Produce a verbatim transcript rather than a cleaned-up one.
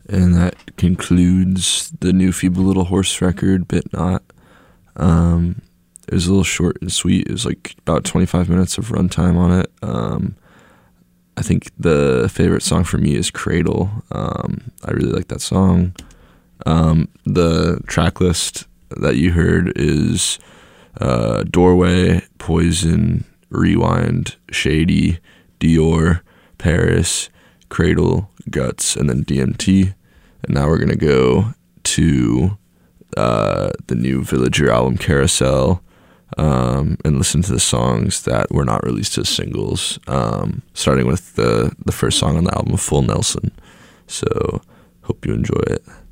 And that concludes the new Feeble Little Horse record, Bit Not. Um, it was a little short and sweet. It was like about twenty-five minutes of runtime on it. Um, I think the favorite song for me is Cradle. Um, I really like that song. Um, the track list that you heard is uh, Doorway, Poison, Rewind, Shady, Dior, Paris, Cradle, Guts, and then D M T. And now we're going to go to uh, the new Villager album, Carousel, um, and listen to the songs that were not released as singles, um, starting with the, the first song on the album, Full Nelson. So hope you enjoy it.